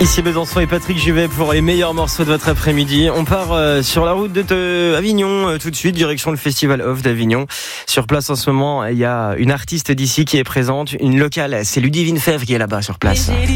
Ici Besançon et Patrick Juvet pour les meilleurs morceaux de votre après-midi. On part sur la route de Avignon tout de suite, direction le Festival Off d'Avignon. Sur place en ce moment, il y a une artiste d'ici qui est présente, une locale, c'est Ludivine Fèvre qui est là-bas sur place.